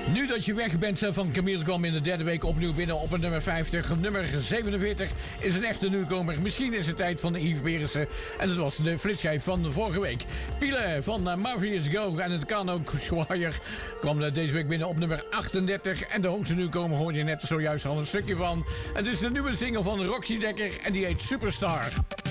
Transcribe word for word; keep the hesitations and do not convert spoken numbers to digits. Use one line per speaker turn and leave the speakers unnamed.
Nu dat je weg bent van Camille kwam in de derde week opnieuw binnen op een nummer vijftig. Nummer zevenenveertig is een echte nieuwkomer. Misschien is het tijd van de Yves Berensen. En dat was de flitschijf van de vorige week. Piele van uh, Marvelous Go en het Kano Swire kwam uh, deze week binnen op nummer achtendertig. En de hoogste nieuwkomer hoorde je net zojuist al een stukje van. Het is de nieuwe single van Roxy Dekker en die heet Superstar.